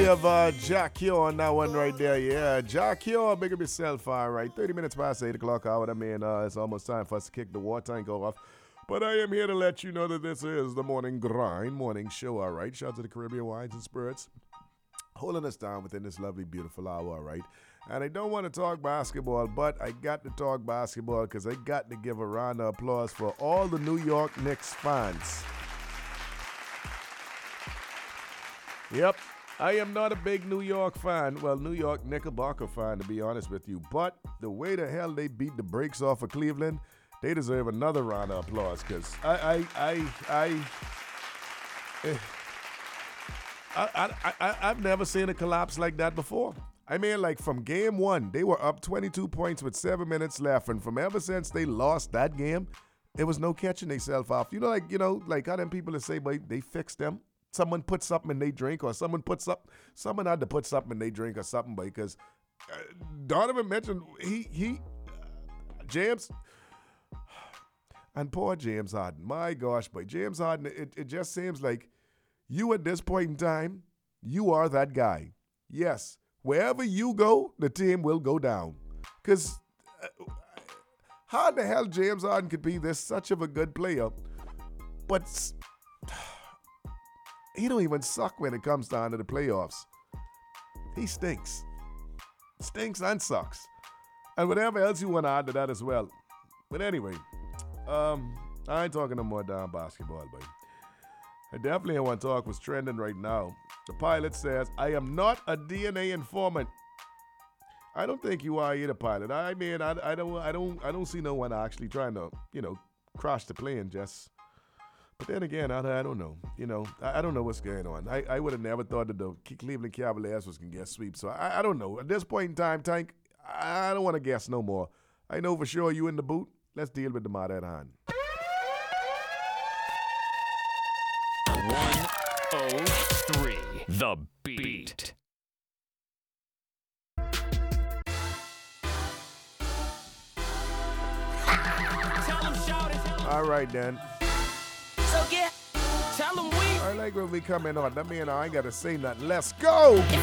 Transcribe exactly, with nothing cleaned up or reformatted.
We have uh, Jack Yo on that one right there. Yeah, Jack Yo, big up yourself. All right, thirty minutes past eight o'clock hour. I mean, uh, it's almost time for us to kick the war tank off. But I am here to let you know that this is the Morning Grind Morning Show. All right, shout out to the Caribbean Wines and Spirits, holding us down within this lovely, beautiful hour. All right. And I don't want to talk basketball, but I got to talk basketball because I got to give a round of applause for all the New York Knicks fans. Yep, I am not a big New York fan. Well, New York Knickerbocker fan, to be honest with you. But the way the hell they beat the brakes off of Cleveland, they deserve another round of applause because I, I, I, I, eh, I, I, I, I've never seen a collapse like that before. I mean, like from game one, they were up twenty-two points with seven minutes left. And from ever since they lost that game, there was no catching themselves off. You know, like, you know, like how them people that say, but they fixed them. Someone put something in they drink or someone put something, someone had to put something in they drink or something, because uh, Donovan mentioned he, he, uh, James, and poor James Harden. My gosh, but James Harden, it, it just seems like you at this point in time, you are that guy. Yes. Wherever you go, the team will go down. Because uh, how the hell James Harden could be this such of a good player, but he don't even suck when it comes down to the playoffs. He stinks. Stinks and sucks. And whatever else you want to add to that as well. But anyway, um, I ain't talking no more down basketball, but I definitely want to talk what's trending right now. The pilot says, I am not a D N A informant. I don't think you are either, pilot. I mean, I, I don't I don't I don't see no one actually trying to, you know, crash the plane just. But then again, I, I don't know. You know, I, I don't know what's going on. I, I would have never thought that the Cleveland Cavaliers was going to get sweep. So I, I don't know. At this point in time, Tank, I don't want to guess no more. I know for sure you in the boot. Let's deal with the matter at hand. one oh three The Beat. All right, then. So yeah, tell them we. I like when we come in on. That mean I ain't got to say nothing. Let's go.